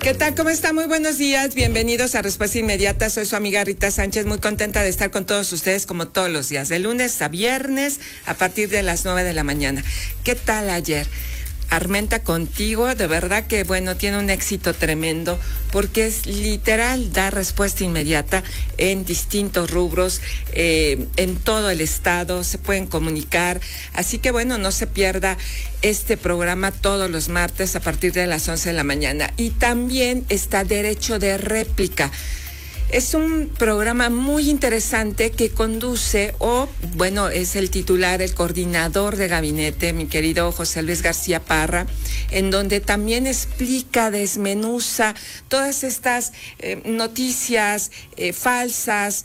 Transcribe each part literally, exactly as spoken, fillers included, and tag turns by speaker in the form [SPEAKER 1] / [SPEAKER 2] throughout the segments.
[SPEAKER 1] ¿Qué tal? ¿Cómo está? Muy buenos días. Bienvenidos a Respuesta Inmediata. Soy su amiga Rita Sánchez, muy contenta de estar con todos ustedes como todos los días, de lunes a viernes a partir de las nueve de la mañana. ¿Qué tal ayer? Armenta Contigo, de verdad que, bueno, tiene un éxito tremendo porque es literal, da respuesta inmediata en distintos rubros, eh, en todo el estado, se pueden comunicar. Así que, bueno, no se pierda este programa todos los martes a partir de las once de la mañana. Y también está Derecho de Réplica. Es un programa muy interesante que conduce, o bueno, es el titular, el coordinador de gabinete, mi querido José Luis García Parra, en donde también explica, desmenuza todas estas eh, noticias eh, falsas.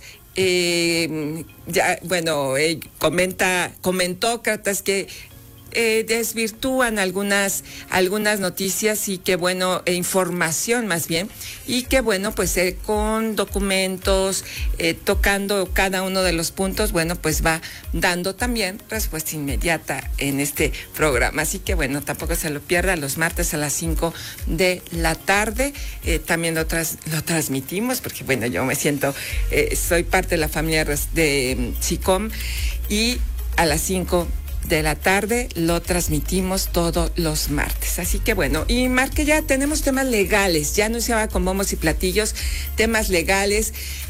[SPEAKER 1] Eh, ya, bueno, eh, comenta, comentócratas que Eh, desvirtúan algunas algunas noticias y que bueno, eh, información más bien, y que bueno, pues eh, con documentos, eh, tocando cada uno de los puntos, bueno, pues va dando también respuesta inmediata en este programa. Así que bueno, tampoco se lo pierda, los martes a las cinco de la tarde. Eh, también lo, tras, lo transmitimos, porque bueno, yo me siento, eh, soy parte de la familia de SICOM, y a las cinco de la tarde lo transmitimos todos los martes. Así que bueno, y Marque, ya tenemos temas legales, ya anunciaba con bombos y platillos temas legales.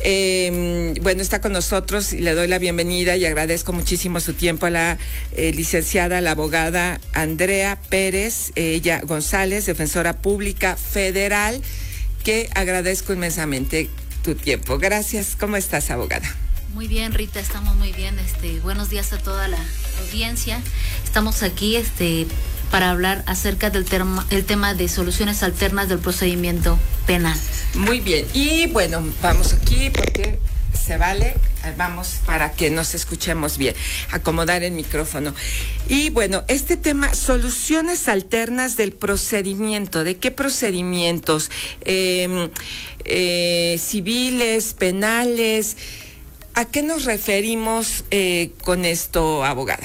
[SPEAKER 1] Eh, bueno, está con nosotros y le doy la bienvenida y agradezco muchísimo su tiempo a la eh, licenciada, la abogada Andrea Pérez, ella González, defensora pública federal, que agradezco inmensamente tu tiempo. Gracias. ¿Cómo estás, abogada?
[SPEAKER 2] Muy bien, Rita, estamos muy bien. Este, buenos días a toda la audiencia. Estamos aquí este, para hablar acerca del tema, el tema de soluciones alternas del procedimiento penal.
[SPEAKER 1] Muy bien. Y bueno, vamos aquí porque se vale, vamos para que nos escuchemos bien, acomodar el micrófono. Y bueno, este tema, soluciones alternas del procedimiento. ¿De qué procedimientos? Eh, eh, civiles, penales. ¿A qué nos referimos eh, con esto, abogada?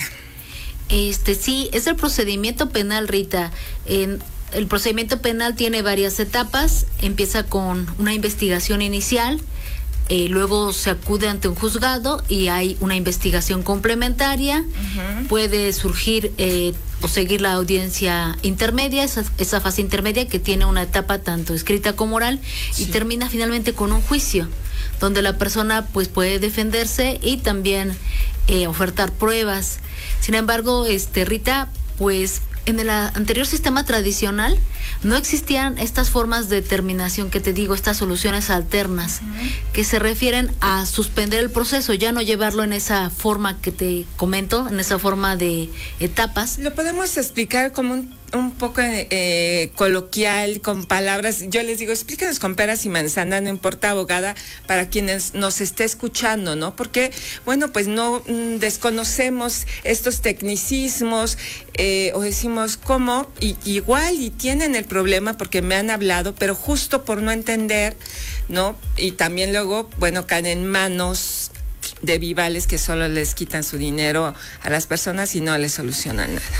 [SPEAKER 2] Este sí, es el procedimiento penal, Rita. En, el procedimiento penal tiene varias etapas. Empieza con una investigación inicial, eh, luego se acude ante un juzgado y hay una investigación complementaria. Uh-huh. Puede surgir eh, o seguir la audiencia intermedia, esa, esa fase intermedia que tiene una etapa tanto escrita como oral, sí, y termina finalmente con un juicio, donde la persona pues puede defenderse y también eh, ofertar pruebas. Sin embargo, este Rita, pues en el anterior sistema tradicional no existían estas formas de terminación que te digo, estas soluciones alternas, uh-huh, que se refieren a suspender el proceso, ya no llevarlo en esa forma que te comento, en esa forma de etapas.
[SPEAKER 1] ¿Lo podemos explicar como un un poco eh, coloquial, con palabras? Yo les digo, explíquenos con peras y manzanas, no importa, abogada, para quienes nos esté escuchando, ¿no? Porque, bueno, pues no mm, desconocemos estos tecnicismos, eh, o decimos cómo, y igual, y tienen el problema porque me han hablado, pero justo por no entender, ¿no? Y también luego, bueno, caen en manos de vivales que solo les quitan su dinero a las personas y no les solucionan nada.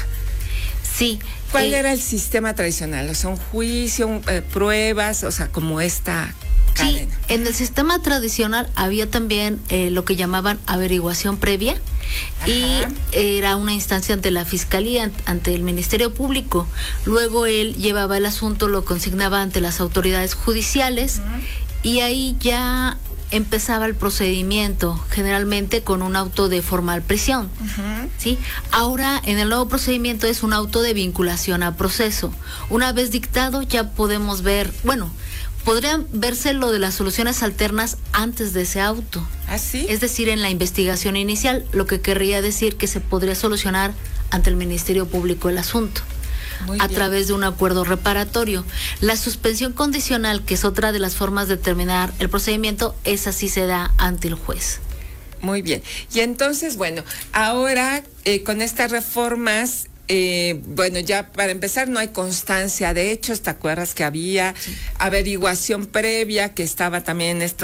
[SPEAKER 2] Sí.
[SPEAKER 1] ¿Cuál
[SPEAKER 2] eh,
[SPEAKER 1] era el sistema tradicional? O sea, un juicio, un, eh, pruebas, o sea, como esta cadena.
[SPEAKER 2] Sí, en el sistema tradicional había también eh, lo que llamaban averiguación previa. Ajá. Y era una instancia ante la Fiscalía, ante el Ministerio Público. Luego él llevaba el asunto, lo consignaba ante las autoridades judiciales. Ajá. Y ahí ya empezaba el procedimiento, generalmente con un auto de formal prisión. Uh-huh. ¿Sí? Ahora, en el nuevo procedimiento es un auto de vinculación a proceso. Una vez dictado, ya podemos ver, bueno, podrían verse lo de las soluciones alternas antes de ese auto.
[SPEAKER 1] ¿Ah, sí?
[SPEAKER 2] Es decir, en la investigación inicial, lo que querría decir que se podría solucionar ante el Ministerio Público el asunto. Muy a bien. Través de un acuerdo reparatorio. La suspensión condicional, que es otra de las formas de terminar el procedimiento, esa sí se da ante el juez.
[SPEAKER 1] Muy bien. Y entonces, bueno, ahora eh, con estas reformas, eh, bueno, ya para empezar no hay constancia de hechos. ¿Te acuerdas que había sí. averiguación previa, que estaba también en esto